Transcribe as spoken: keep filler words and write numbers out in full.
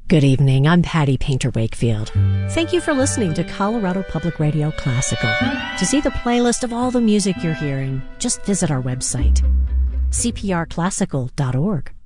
Good evening. I'm Patty Painter Wakefield. Thank you for listening to Colorado Public Radio Classical. To see the playlist of all the music you're hearing, just visit our website, c p r classical dot org.